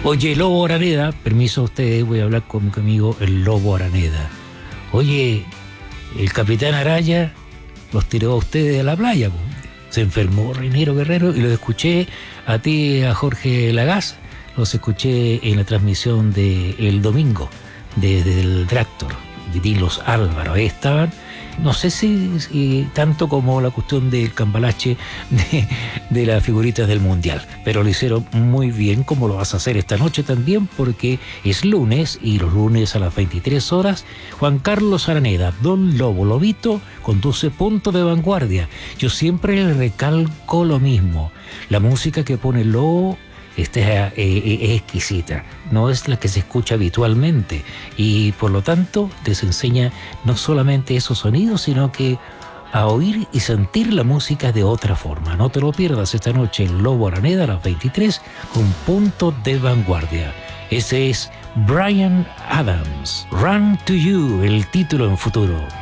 Oye, Lobo Araneda, permiso a ustedes, voy a hablar con mi amigo el Lobo Araneda. Oye, el Capitán Araya los tiró a ustedes a la playa, po. Se enfermó Reinero Guerrero y los escuché a ti, a Jorge Lagaz, los escuché en la transmisión del domingo desde el Tractor, Vitilos Álvaro, ahí estaban. No sé si tanto como la cuestión del cambalache de las figuritas del Mundial, pero lo hicieron muy bien, como lo vas a hacer esta noche también, porque es lunes y los lunes a las 23 horas, Juan Carlos Araneda, Don Lobo Lobito, conduce Punto de Vanguardia. Yo siempre le recalco lo mismo, la música que pone el Lobo es exquisita, no es la que se escucha habitualmente y por lo tanto les enseña no solamente esos sonidos, sino que a oír y sentir la música de otra forma. No te lo pierdas esta noche en Lobo Araneda a las 23 con Punto de Vanguardia. Ese es Bryan Adams, Run to You, el título en futuro.